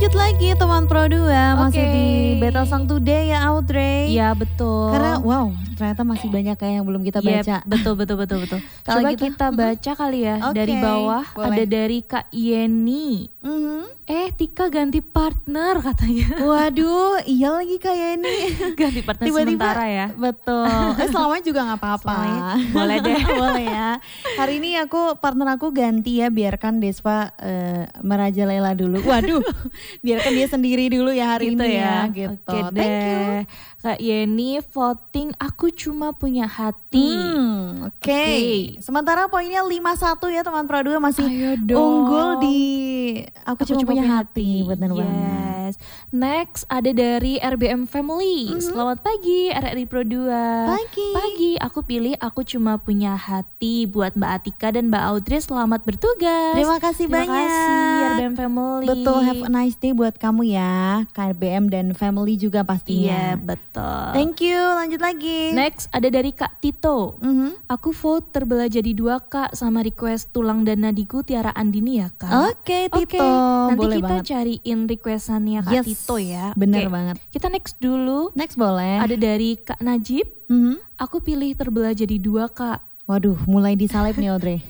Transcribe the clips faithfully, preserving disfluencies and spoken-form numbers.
lanjut lagi teman Pro dua, masih Oke. di Battle Song Today ya Audrey. Iya betul. Karena wow, ternyata masih banyak kayak yang belum kita Yep, baca. betul betul betul betul. Kalau Coba gitu, kita baca kali ya. Oke, Dari bawah boleh. ada dari Kak Yeni. Mhm. Eh Tika ganti partner katanya. Waduh, iya lagi kayak ini. Ganti partner Tiba-tiba, sementara ya. betul. Eh selamanya juga nggak apa-apa. Selamanya. Boleh deh. Boleh ya. Hari ini aku partner aku ganti ya, biarkan Despa uh, merajalela dulu. Waduh, biarkan dia sendiri dulu ya hari Gitu ini ya. ya. Gitu. Oke Thank you. deh. Kak Yeni voting aku cuma punya hati. Hmm, Oke. Oke. Sementara poinnya lima satu ya teman Pro dua, masih Ayo dong. unggul di aku, cuma, punya hati. Benar banget. Yes. Next ada dari R B M Family. Selamat pagi R R I Pro dua. Pagi. Pagi. Aku pilih aku cuma punya hati buat Mbak Atika dan Mbak Audrey. Selamat bertugas. Terima kasih Terima banyak. kasih R B M Family. Betul, have a nice day buat kamu ya. K R B M dan family juga Iya pastinya. betul. Thank you, lanjut lagi. Next ada dari Kak Tito. Mhm. Aku vote terbelah jadi dua Kak sama request tulang dan nadiku Tiara Andini ya Kak. Oke, Oke, Tito. nanti Boleh kita banget. cariin requestannya Kak Yes, Tito ya. bener Oke, banget. Kita next dulu. Next boleh. Ada dari Kak Najib. Mhm. Aku pilih terbelah jadi dua Kak. Waduh, mulai disalib nih Audrey.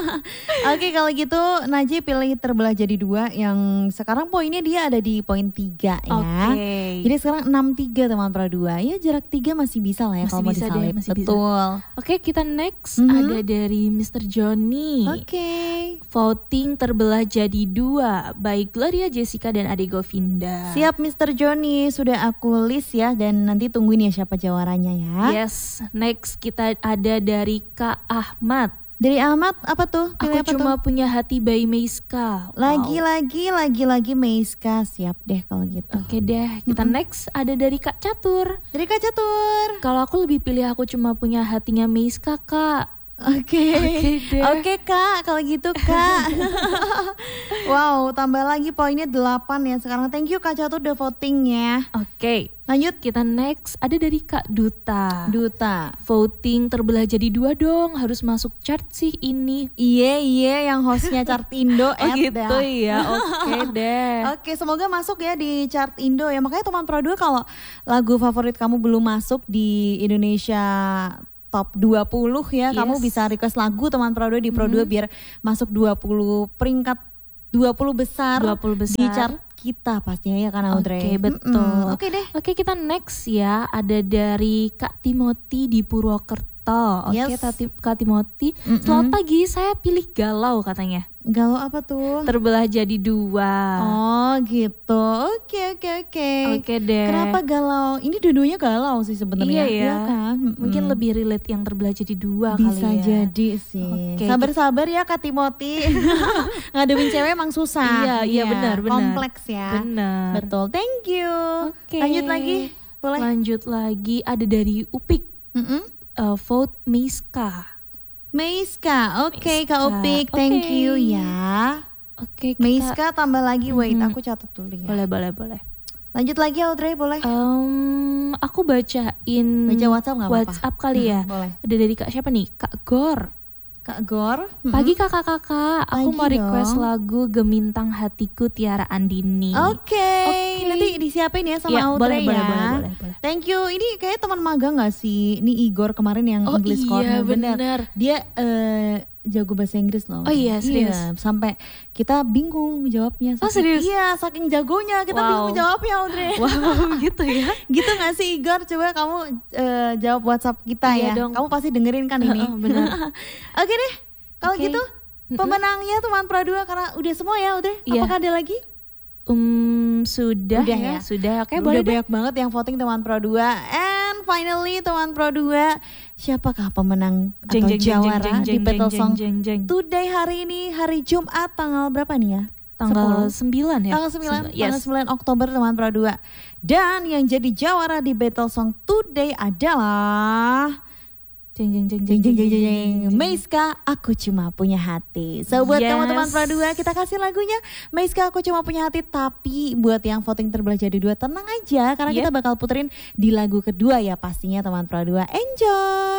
Oke, kalau gitu Najib pilih terbelah jadi dua, yang sekarang poinnya dia ada di poin tiga ya. Oke. Jadi sekarang enam tiga teman Pro dua. Ya jarak tiga masih bisa lah ya Masih kalau mau bisa deh, disalib. masih bisa. Betul. Oke, kita next Mhm. ada dari mister Johnny. Oke. Voting terbelah jadi dua, baik Gloria, Jessica dan Ade Govinda. Siap mister Johnny, sudah aku list ya, dan nanti tungguin ya siapa jawarannya ya. Yes, next kita ada dari Kak Ahmad. Dari Ahmad apa tuh? Aku Pilih apa cuma tuh? punya hati by Meiska. Wow. Lagi-lagi, lagi-lagi Meiska. Siap deh kalau gitu. Oke deh, kita next ada dari Kak Catur. Dari Kak Catur. Kalau aku lebih pilih aku cuma punya hatinya Meiska Kak. Oke. Oke deh. Oke Kak, kalau gitu Kak. Wow, tambah lagi poinnya delapan ya sekarang. Thank you Kak Catur udah votingnya. Oke, Lanjut. kita next ada dari Kak Duta. Duta. Voting terbelah jadi dua dong, harus masuk chart sih ini. Iya, iya yang hostnya chart Indo. Oh Ed gitu dah. ya, oke deh. Oke, semoga masuk ya di chart Indo ya. Makanya teman Pro dua, kalau lagu favorit kamu belum masuk di Indonesia top dua puluh ya, Yes. kamu bisa request lagu teman Pro dua di Pro dua biar masuk dua puluh peringkat dua puluh besar, dua puluh besar. di chart kita pastinya ya kan Audrey. Oke, betul. Mm-mm. Oke deh. Oke, kita next ya. Ada dari Kak Timothy di Purwokerto. Oke, Yes. Kak Ti- Kak Timothy. Mm-mm. Selamat pagi, saya pilih galau katanya. Galau apa tuh? Terbelah jadi dua. Oh gitu. Oke oke oke. Oke deh. Kenapa galau? Ini dua-duanya galau sih sebenarnya. Iya ya. kan? Mungkin Mm-mm. lebih relate yang terbelah jadi dua Bisa kali ya. jadi sih. Oke, Sabar-sabar ya Kak Timothy. Ngadepin cewek emang susah. Iya, iya, benar, benar. Kompleks ya. Benar. Betul. Thank you. Oke. Lanjut lagi. Boleh. Lanjut lagi ada dari Upik. Mm-mm. Uh, vote Meiska. Meiska. Oke Kak Meiska. Upik. Thank Oke. you ya. Oke, kita Meiska tambah lagi. Wait, Mhm. aku catat dulu ya. boleh boleh boleh. Lanjut lagi Audrey, boleh? Em, aku bacain Baca WhatsApp nggak apa-apa? WhatsApp kali ya. Hmm, boleh. Ada dari Kak siapa nih? Kak Gor. Kak Gor. Mm-mm. Pagi kakak-kakak, aku Pagi mau request dong. lagu Gemintang Hatiku Tiara Andini. Oke, Oke. nanti disiapin ya sama Iya, Audrey boleh, ya. boleh, boleh, boleh, boleh. Thank you. Ini kayak teman magang gak sih? Ini Igor kemarin yang Oh English Corner. iya benar. Dia eh, jago bahasa Inggris loh. Oh iya, serius? Iya, sampai kita bingung jawabnya. Oh, Saking- serius? Iya, saking jagonya kita Wow. bingung jawabnya Audrey. Wow, gitu ya. Gitu gak sih Igor? Coba kamu eh, jawab WhatsApp kita Iya ya. dong. Kamu pasti dengerin kan ini. Heeh, benar. Oke deh. Kalau Oke. gitu pemenangnya teman Pro dua karena udah semua ya Audrey. Iya. Apakah ada lagi? Um, sudah, Udah ya, ya? sudah. Oke, Udah boleh deh. banyak banget yang voting teman Pro dua. And finally teman Pro dua, siapakah pemenang Jeng, atau jeng, jeng, jawara jeng, di jeng, Battle jeng, Song jeng, jeng. Today hari ini, hari Jumat tanggal berapa nih ya? Tanggal sepuluh. sembilan ya. Tanggal sembilan, Yes. tanggal sembilan Oktober teman Pro dua. Dan yang jadi jawara di Battle Song Today adalah Jeng jeng jeng jeng jeng jeng jeng jeng Meiska, Aku Cuma Punya Hati. So buat Yes. kamu teman Pro dua, kita kasih lagunya Meiska, Aku Cuma Punya Hati. Tapi buat yang voting terbelah jadi dua, tenang aja karena Yep. kita bakal puterin di lagu kedua ya pastinya teman Pro dua. Enjoy.